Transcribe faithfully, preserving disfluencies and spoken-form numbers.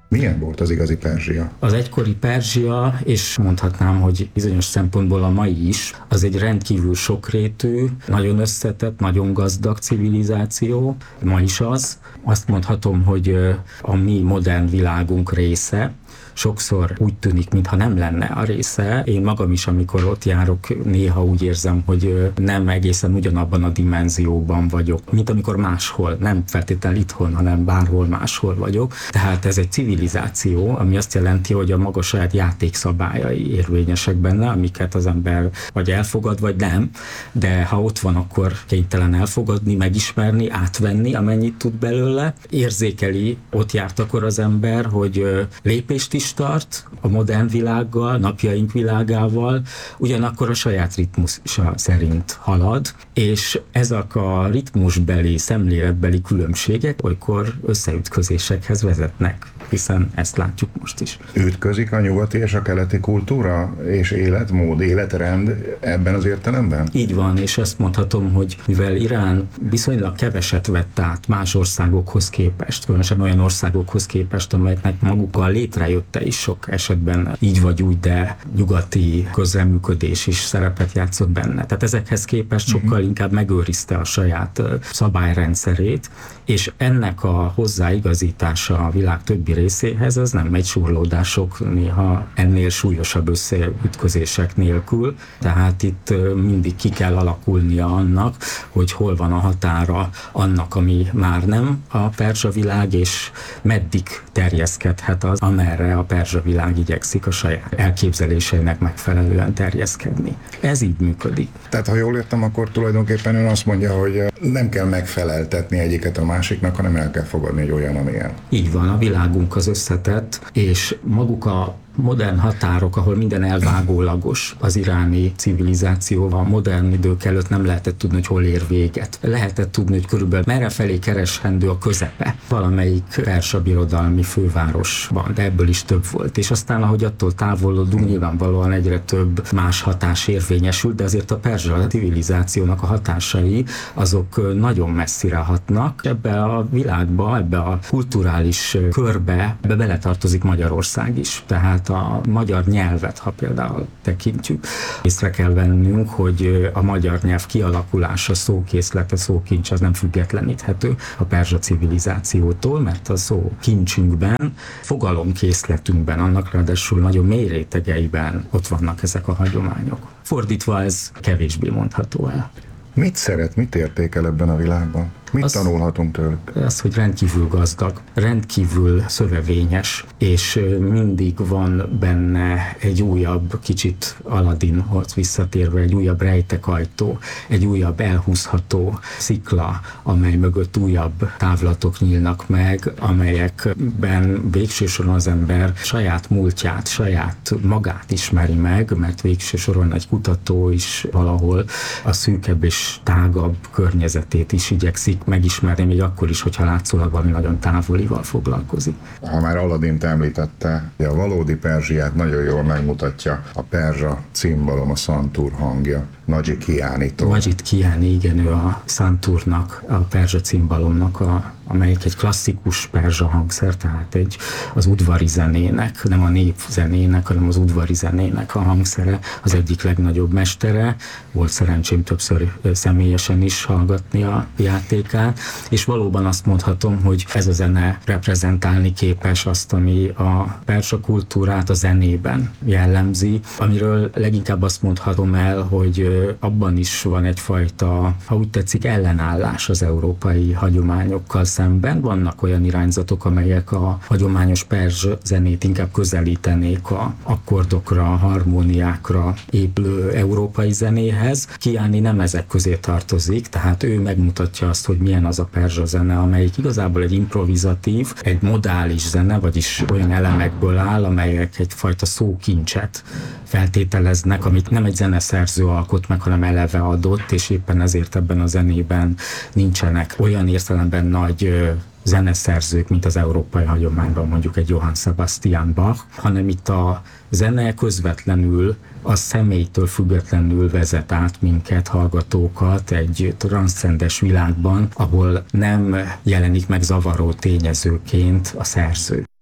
Milyen volt az igazi Perzsia? Az egykori Perzsia, és mondhatnám, hogy bizonyos szempontból a mai is, az egy rendkívül sokrétű, nagyon összetett, nagyon gazdag civilizáció, ma is az. Azt mondhatom, hogy a mi modern világunk része, sokszor úgy tűnik, mintha nem lenne a része. Én magam is, amikor ott járok, néha úgy érzem, hogy nem egészen ugyanabban a dimenzióban vagyok, mint amikor máshol, nem feltétlenül itthon, hanem bárhol máshol vagyok. Tehát ez egy civilizáció, ami azt jelenti, hogy a maga saját játékszabályai érvényesek benne, amiket az ember vagy elfogad, vagy nem, de ha ott van, akkor kénytelen elfogadni, megismerni, átvenni, amennyit tud belőle. Érzékeli, ott járt akkor az ember, hogy lépést is tart a modern világgal, napjaink világával, ugyanakkor a saját ritmusa szerint halad, és ezek a ritmusbeli, szemléletbeli különbségek olykor összeütközésekhez vezetnek, hiszen ezt látjuk most is. Ütközik a nyugati és a keleti kultúra és életmód, életrend ebben az értelemben? Így van, és azt mondhatom, hogy mivel Irán viszonylag keveset vett át más országokhoz képest, különösen olyan országokhoz képest, amelyeknek magukkal létrejötte is sok esetben így vagy úgy, de nyugati közreműködés is szerepet játszott benne. Tehát ezekhez képest sokkal uh-huh. inkább megőrizte a saját szabályrendszerét, és ennek a hozzáigazítása a világ többi részéhez, az nem megy surlódások, néha ennél súlyosabb összeütközések nélkül, tehát itt mindig ki kell alakulnia annak, hogy hol van a határa annak, ami már nem a perzsa világ, és meddig terjeszkedhet az, amerre a perzsa világ igyekszik a saját elképzeléseinek megfelelően terjeszkedni. Ez így működik. Tehát ha jól értem, akkor tulajdonképpen ön azt mondja, hogy nem kell megfeleltetni egyiket a másiknak, hanem el kell fogadni, hogy olyan, amilyen. Így van, a világunk az összetett, és maguk a modern határok, ahol minden elvágólagos, az iráni civilizációval, a modern idők előtt nem lehetett tudni, hogy hol ér véget. Lehetett tudni, hogy körülbelül merre felé kereshendő a közepe valamelyik perzsa birodalmi fővárosban, de ebből is több volt. És aztán, ahogy attól távolodunk, nyilvánvalóan egyre több más hatás érvényesült, de azért a perzsa civilizációnak a hatásai azok nagyon messzire hatnak. Ebbe a világba, ebbe a kulturális körbe ebbe beletartozik Magyarország is. Tehát a magyar nyelvet, ha például tekintjük, észre kell vennünk, hogy a magyar nyelv kialakulása, szókészlete, szókincs az nem függetleníthető a perzsa civilizációtól, mert a szó kincsünkben, fogalomkészletünkben, annak ráadásul nagyon mély rétegeiben ott vannak ezek a hagyományok. Fordítva ez kevésbé mondható el. Mit szeret, mit értékel ebben a világban? Mit az, tanulhatunk tőlük? Az, hogy rendkívül gazdag, rendkívül szövevényes, és mindig van benne egy újabb, kicsit Aladdinhoz visszatérve, egy újabb rejtekajtó, egy újabb elhúzható szikla, amely mögött újabb távlatok nyílnak meg, amelyekben végső soron az ember saját múltját, saját magát ismeri meg, mert végső soron egy kutató is valahol a szűkebb és tágabb környezetét is igyekszik megismerni, még akkor is, hogyha látszólag valami nagyon távolival foglalkozik. Ha már Aladdint említette, a valódi Perzsiát nagyon jól megmutatja a perzsa cimbalom, a szantúr hangja, Majid Kiánitól. Majid Kiáni, igen, ő a szantúrnak, a perzsa cimbalomnak, a, amelyik egy klasszikus perzsa hangszer, tehát egy, az udvari zenének, nem a népzenének, hanem az udvari zenének a hangszere, az egyik legnagyobb mestere. Volt szerencsém többször személyesen is hallgatni a játékát, és valóban azt mondhatom, hogy ez a zene reprezentálni képes azt, ami a perzsa kultúrát a zenében jellemzi, amiről leginkább azt mondhatom el, hogy abban is van egyfajta, ha úgy tetszik, ellenállás az európai hagyományokkal szemben. Vannak olyan irányzatok, amelyek a hagyományos perzsa zenét inkább közelítenék a akkordokra, a harmóniákra épülő európai zenéhez. Kiáni nem ezek közé tartozik, tehát ő megmutatja azt, hogy milyen az a perzsa zene, amelyik igazából egy improvizatív, egy modális zene, vagyis olyan elemekből áll, amelyek egyfajta szókincset feltételeznek, amit nem egy zeneszerző alkot meg, hanem eleve adott, és éppen ezért ebben a zenében nincsenek olyan értelemben nagy zeneszerzők, mint az európai hagyományban mondjuk egy Johann Sebastian Bach, hanem itt a zene közvetlenül a személytől függetlenül vezet át minket, hallgatókat egy transzcendes világban, ahol nem jelenik meg zavaró tényezőként a szerző.